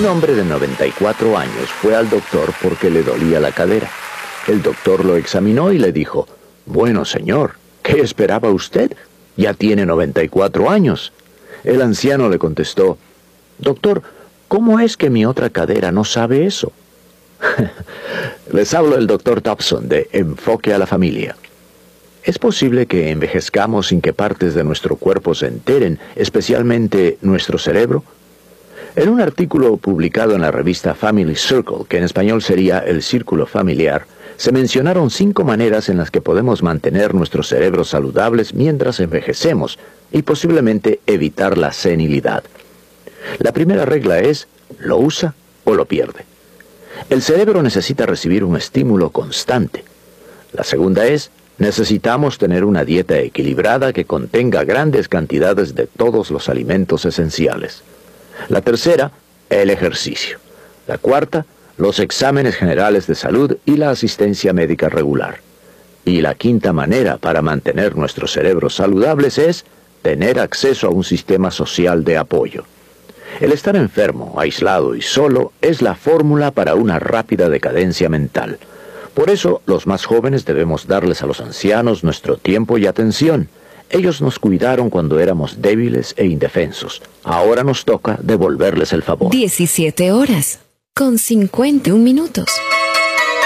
Un hombre de 94 años fue al doctor porque le dolía la cadera. El doctor lo examinó y le dijo: «Bueno, señor, ¿qué esperaba usted? Ya tiene 94 años». El anciano le contestó: «Doctor, ¿cómo es que mi otra cadera no sabe eso?» Les hablo el doctor Dobson de Enfoque a la Familia. ¿Es posible que envejezcamos sin que partes de nuestro cuerpo se enteren, especialmente nuestro cerebro? En un artículo publicado en la revista Family Circle, que en español sería El Círculo Familiar, se mencionaron 5 maneras en las que podemos mantener nuestros cerebros saludables mientras envejecemos y posiblemente evitar la senilidad. La primera regla es: lo usa o lo pierde. El cerebro necesita recibir un estímulo constante. La segunda es: necesitamos tener una dieta equilibrada que contenga grandes cantidades de todos los alimentos esenciales. La tercera, el ejercicio. La cuarta, los exámenes generales de salud y la asistencia médica regular. Y la quinta manera para mantener nuestros cerebros saludables es tener acceso a un sistema social de apoyo. El estar enfermo, aislado y solo es la fórmula para una rápida decadencia mental. Por eso, los más jóvenes debemos darles a los ancianos nuestro tiempo y atención. Ellos nos cuidaron cuando éramos débiles e indefensos. Ahora nos toca devolverles el favor. 17 horas, con 51 minutos.